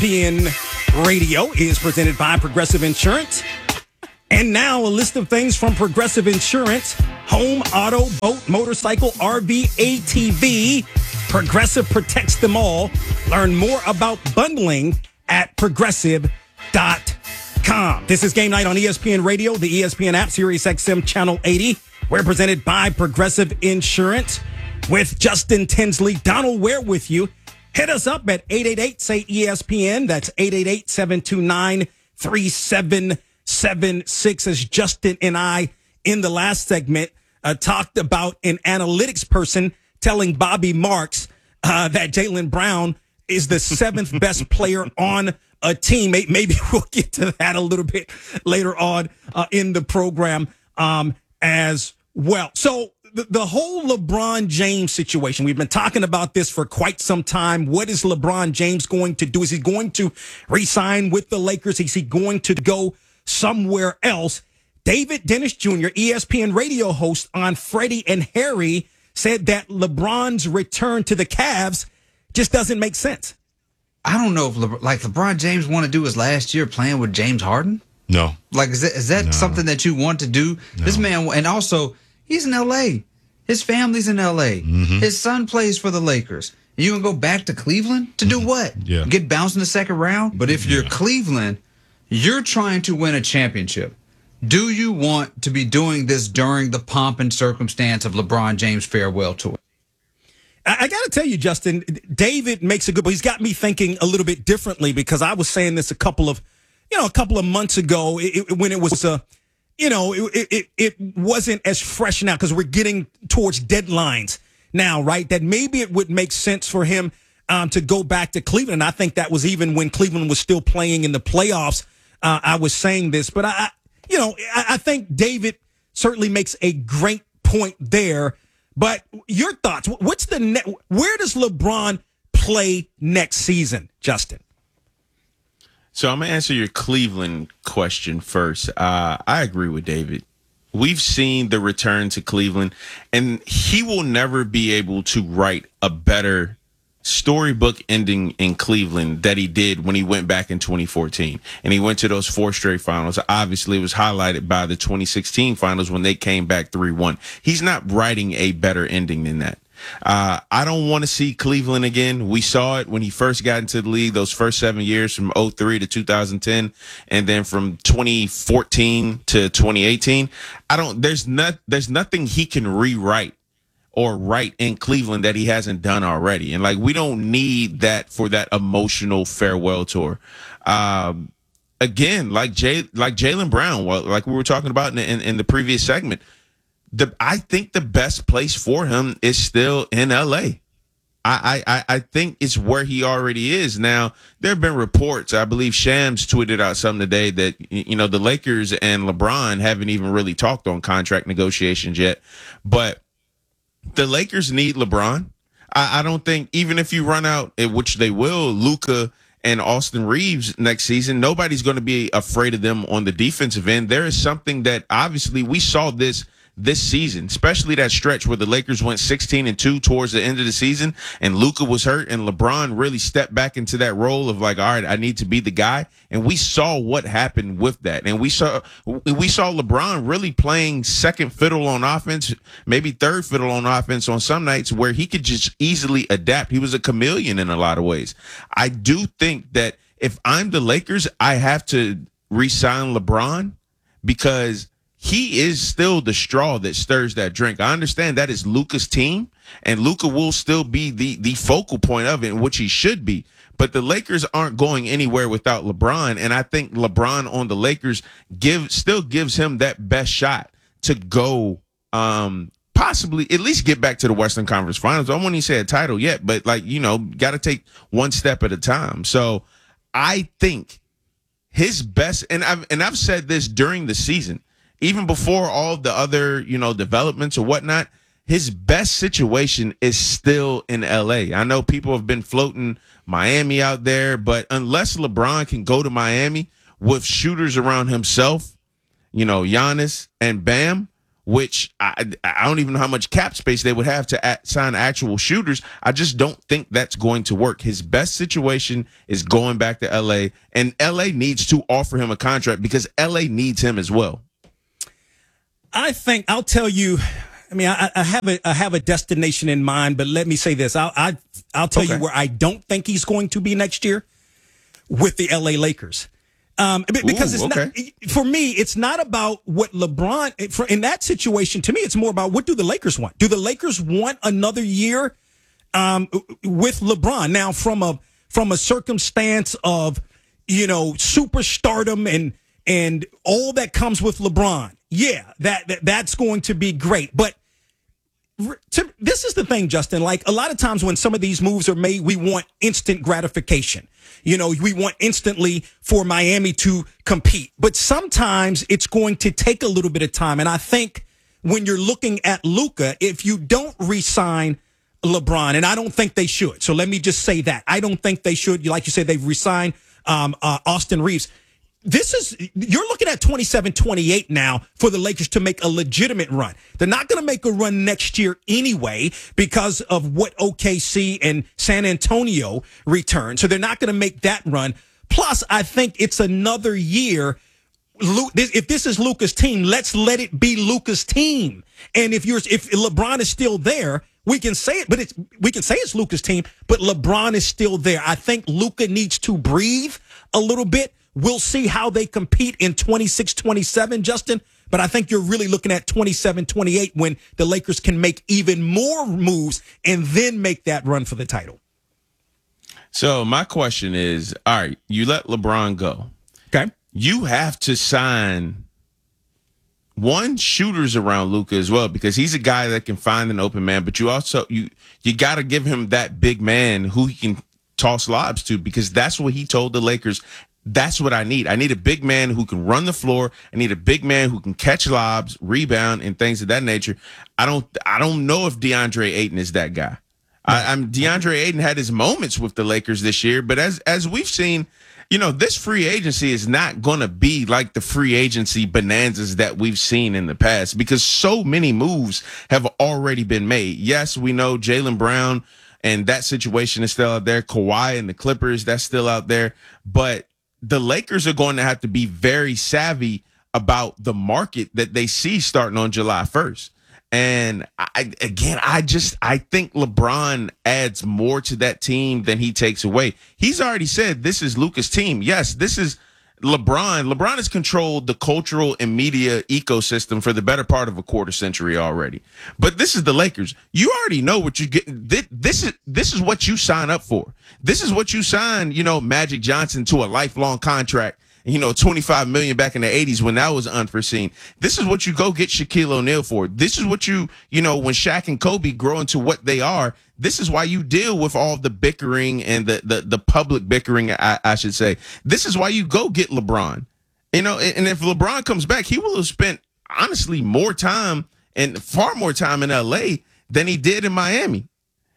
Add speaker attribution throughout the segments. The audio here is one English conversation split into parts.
Speaker 1: ESPN Radio is presented by Progressive Insurance. And now a list of things from Progressive Insurance: home, auto, boat, motorcycle, RV, ATV. Progressive protects them all. Learn more about bundling at progressive.com. This is Game Night on ESPN Radio, the ESPN app, Sirius XM Channel 80. We're presented by Progressive Insurance with Justin Tinsley. Donald Ware with you. Hit us up at 888-SAY-ESPN. That's 888-729-3776. As Justin and I, in the last segment, talked about an analytics person telling Bobby Marks that Jaylen Brown is the seventh best player on a team. Maybe we'll get to that a little bit later on in the program as well. So the whole LeBron James situation, we've been talking about this for quite some time. What is LeBron James going to do? Is he going to re-sign with the Lakers? Is he going to go somewhere else? David Dennis Jr., ESPN radio host on Freddie and Harry, said that LeBron's return to the Cavs just doesn't make sense.
Speaker 2: I don't know if LeBron James want to do his last year playing with James Harden.
Speaker 3: No.
Speaker 2: Like, is that something that you want to do? No. This man, and also, he's in L.A. His family's in L.A. Mm-hmm. His son plays for the Lakers. You going to go back to Cleveland to do what?
Speaker 3: Yeah.
Speaker 2: Get bounced in the second round? But if you're Cleveland, you're trying to win a championship. Do you want to be doing this during the pomp and circumstance of LeBron James' farewell tour?
Speaker 1: I got to tell you, Justin, David makes a good point. He's got me thinking a little bit differently, because I was saying this a couple of months ago when it was it wasn't as fresh now, because we're getting towards deadlines now, right? That maybe it would make sense for him to go back to Cleveland. I think that was even when Cleveland was still playing in the playoffs. I was saying this, but I think David certainly makes a great point there. But your thoughts? What's where does LeBron play next season, Justin?
Speaker 3: So I'm going to answer your Cleveland question first. I agree with David. We've seen the return to Cleveland, and he will never be able to write a better storybook ending in Cleveland that he did when he went back in 2014. And he went to those 4 straight finals. Obviously, it was highlighted by the 2016 finals when they came back 3-1. He's not writing a better ending than that. I don't want to see Cleveland again. We saw it when he first got into the league, those first 7 years from 2003 to 2010, and then from 2014 to 2018. There's nothing he can rewrite or write in Cleveland that he hasn't done already. And we don't need that for that emotional farewell tour. Again, like Jaylen Brown, like we were talking about in the previous segment, I think the best place for him is still in LA. I think it's where he already is. Now, there have been reports, I believe Shams tweeted out something today that, the Lakers and LeBron haven't even really talked on contract negotiations yet, but the Lakers need LeBron. I don't think, even if you run out, which they will, Luka and Austin Reeves next season, nobody's going to be afraid of them on the defensive end. There is something that obviously we saw this season, especially that stretch where the Lakers went 16-2 towards the end of the season, and Luka was hurt, and LeBron really stepped back into that role of all right, I need to be the guy. And we saw what happened with that. And we saw LeBron really playing second fiddle on offense, maybe third fiddle on offense on some nights, where he could just easily adapt. He was a chameleon in a lot of ways. I do think that if I'm the Lakers, I have to re-sign LeBron, because he is still the straw that stirs that drink. I understand that is Luka's team, and Luka will still be the focal point of it, which he should be. But the Lakers aren't going anywhere without LeBron, and I think LeBron on the Lakers still gives him that best shot to go possibly at least get back to the Western Conference Finals. I won't even say a title yet, but got to take one step at a time. So I think his best, and I've said this during the season, even before all the other, developments or whatnot, his best situation is still in LA. I know people have been floating Miami out there, but unless LeBron can go to Miami with shooters around himself, Giannis and Bam, which I don't even know how much cap space they would have to sign actual shooters. I just don't think that's going to work. His best situation is going back to LA, and LA needs to offer him a contract because LA needs him as well.
Speaker 1: I think I'll tell you. I mean, I have a destination in mind, but let me say this. I'll tell you where I don't think he's going to be next year, with the LA Lakers. Because it's not, for me, it's not about what LeBron, in that situation, to me, it's more about what do the Lakers want? Do the Lakers want another year with LeBron? Now, from a circumstance of, superstardom and all that comes with LeBron, yeah, that's going to be great. But this is the thing, Justin. Like, a lot of times when some of these moves are made, we want instant gratification. We want instantly for Miami to compete. But sometimes it's going to take a little bit of time. And I think when you're looking at Luka, if you don't re-sign LeBron, and I don't think they should. So let me just say that. I don't think they should. Like you said, they've re-signed Austin Reeves. You're looking at 27-28 now for the Lakers to make a legitimate run. They're not going to make a run next year anyway because of what OKC and San Antonio return. So they're not going to make that run. Plus, I think it's another year. If this is Luka's team, let's let it be Luka's team. And if LeBron is still there, we can say it, but we can say it's Luka's team, but LeBron is still there. I think Luka needs to breathe a little bit. We'll see how they compete in 26-27, Justin. But I think you're really looking at 27-28 when the Lakers can make even more moves and then make that run for the title.
Speaker 3: So my question is, all right, you let LeBron go.
Speaker 1: Okay.
Speaker 3: You have to sign shooters around Luka as well, because he's a guy that can find an open man, but you also you got to give him that big man who he can toss lobs to, because that's what he told the Lakers. That's what I need. I need a big man who can run the floor. I need a big man who can catch lobs, rebound, and things of that nature. I don't know if DeAndre Ayton is that guy. DeAndre Ayton had his moments with the Lakers this year, but as we've seen, this free agency is not going to be like the free agency bonanzas that we've seen in the past, because so many moves have already been made. Yes, we know Jaylen Brown and that situation is still out there. Kawhi and the Clippers, that's still out there. But the Lakers are going to have to be very savvy about the market that they see starting on July 1st. And I think LeBron adds more to that team than he takes away. He's already said this is Luka's team. Yes, this is LeBron. LeBron has controlled the cultural and media ecosystem for the better part of a quarter century already. But this is the Lakers. You already know what you get. This is what you sign up for. This is what you sign, Magic Johnson to a lifelong contract. $25 million back in the 80s when that was unforeseen. This is what you go get Shaquille O'Neal for. This is what when Shaq and Kobe grow into what they are, this is why you deal with all the bickering and the public bickering, I should say. This is why you go get LeBron. And if LeBron comes back, he will have spent, honestly, more time and far more time in LA than he did in Miami.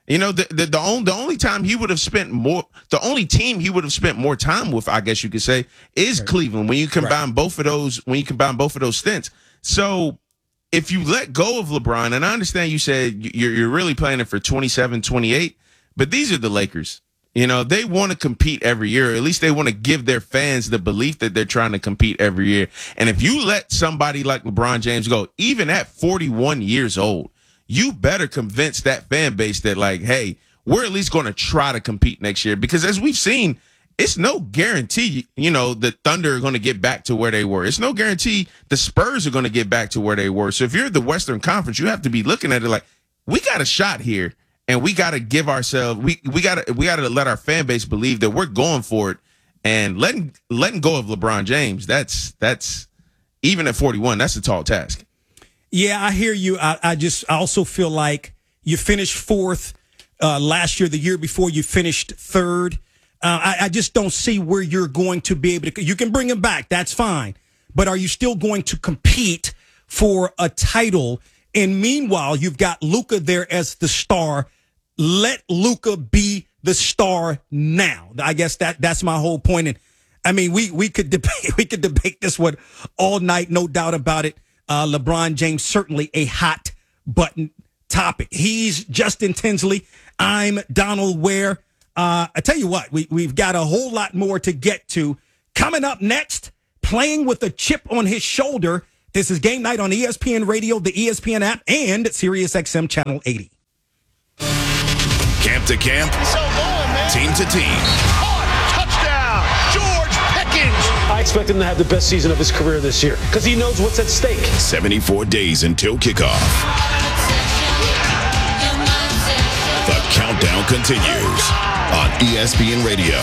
Speaker 3: The only time he would have spent more, the only team he would have spent more time with, I guess you could say, is Cleveland. When you combine both of those stints. So if you let go of LeBron, and I understand you said you're really planning for 27-28, but these are the Lakers. They want to compete every year. At least they want to give their fans the belief that they're trying to compete every year. And if you let somebody like LeBron James go, even at 41 years old, you better convince that fan base that, like, hey, we're at least going to try to compete next year. Because as we've seen, it's no guarantee, the Thunder are going to get back to where they were. It's no guarantee the Spurs are going to get back to where they were. So if you're the Western Conference, you have to be looking at it like, we got a shot here, and we got to give ourselves, we got to let our fan base believe that we're going for it. And letting go of LeBron James, that's even at 41, that's a tall task.
Speaker 1: Yeah, I hear you. I also feel like you finished fourth last year. The year before, you finished third. I just don't see where you're going to be able to. You can bring him back. That's fine. But are you still going to compete for a title? And meanwhile, you've got Luka there as the star. Let Luka be the star now. I guess that's my whole point. And I mean, we could debate this one all night, no doubt about it. LeBron James, certainly a hot button topic. He's Justin Tinsley. I'm Donald Ware. I tell you what, we've got a whole lot more to get to. Coming up next, playing with a chip on his shoulder. This is Game Night on ESPN Radio, the ESPN app, and SiriusXM Channel 80.
Speaker 4: Camp to camp, team to team.
Speaker 5: Touchdown, George Pickens.
Speaker 6: I expect him to have the best season of his career this year because he knows what's at stake.
Speaker 4: 74 days until kickoff. The countdown continues on ESPN Radio.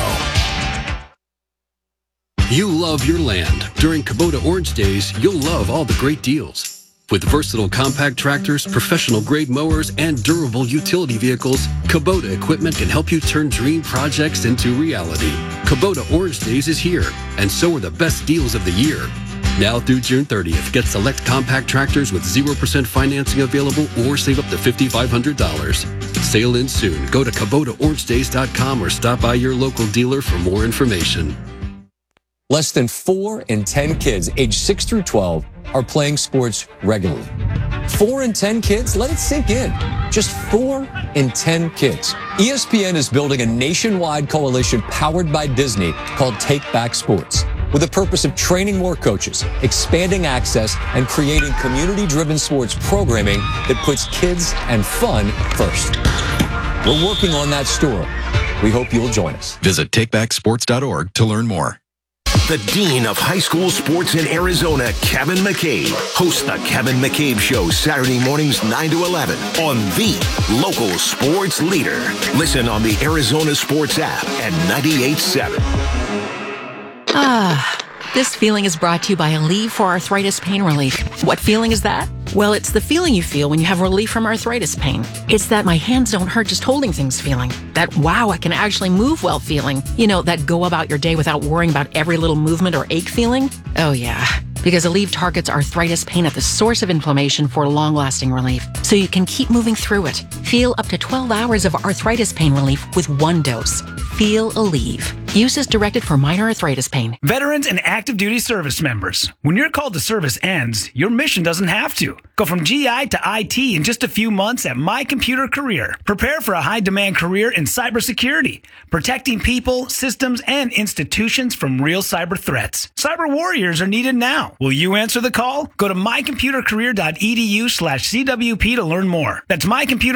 Speaker 7: You love your land. During Kubota Orange Days, you'll love all the great deals. With versatile compact tractors, professional-grade mowers, and durable utility vehicles, Kubota equipment can help you turn dream projects into reality. Kubota Orange Days is here, and so are the best deals of the year. Now through June 30th, get select compact tractors with 0% financing available or save up to $5,500. Sale ends soon. Go to KubotaOrangeDays.com or stop by your local dealer for more information.
Speaker 8: Less than 4 in 10 kids aged 6 through 12 are playing sports regularly. 4 in 10 kids? Let it sink in. Just 4 in 10 kids. ESPN is building a nationwide coalition powered by Disney called Take Back Sports, with the purpose of training more coaches, expanding access, and creating community-driven sports programming that puts kids and fun first. We're working on that story. We hope you'll join us.
Speaker 9: Visit takebacksports.org to learn more.
Speaker 4: The Dean of High School Sports in Arizona, Kevin McCabe, hosts the Kevin McCabe Show Saturday mornings 9 to 11 on the local sports leader. Listen on the Arizona Sports app at 98.7.
Speaker 10: This feeling is brought to you by Aleve for arthritis pain relief. What feeling is that? Well, it's the feeling you feel when you have relief from arthritis pain. It's that my hands don't hurt just holding things feeling. That, wow, I can actually move well feeling. You know, that go about your day without worrying about every little movement or ache feeling. Oh, yeah. Because Aleve targets arthritis pain at the source of inflammation for long-lasting relief, so you can keep moving through it. Feel up to 12 hours of arthritis pain relief with 1 dose. Feel Aleve. Use is directed for minor arthritis pain.
Speaker 11: Veterans and active duty service members. When your call to service ends, your mission doesn't have to. Go from GI to IT in just a few months at My Computer Career. Prepare for a high-demand career in cybersecurity, protecting people, systems, and institutions from real cyber threats. Cyber warriors are needed now. Will you answer the call? Go to mycomputercareer.edu/CWP to learn more. That's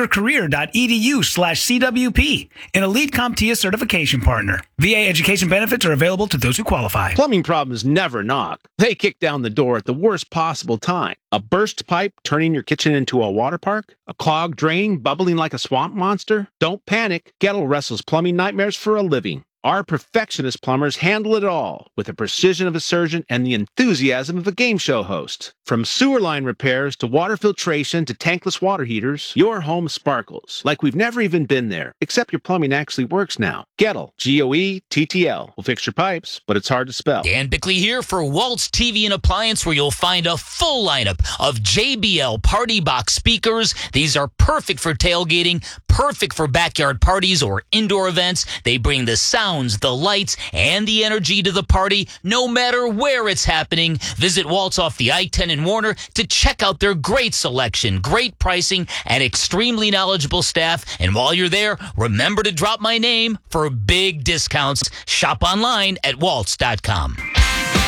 Speaker 11: mycomputercareer.edu/CWP, an Elite CompTIA certification partner. VA education benefits are available to those who qualify.
Speaker 6: Plumbing problems never knock. They kick down the door at the worst possible time. A burst pipe turning your kitchen into a water park? A clogged drain bubbling like a swamp monster? Don't panic. Gettle wrestles plumbing nightmares for a living. Our perfectionist plumbers handle it all with the precision of a surgeon and the enthusiasm of a game show host. From sewer line repairs to water filtration to tankless water heaters, your home sparkles like we've never even been there, except your plumbing actually works now. Gettle, Goettl, will fix your pipes, but it's hard to spell.
Speaker 12: Dan Bickley here for Waltz TV and Appliance, where you'll find a full lineup of JBL Party Box speakers. These are perfect for tailgating, perfect for backyard parties or indoor events. They bring the sounds, the lights, and the energy to the party, no matter where it's happening. Visit Waltz off the I-10 in Warner to check out their great selection, great pricing, and extremely knowledgeable staff. And while you're there, remember to drop my name for big discounts. Shop online at waltz.com.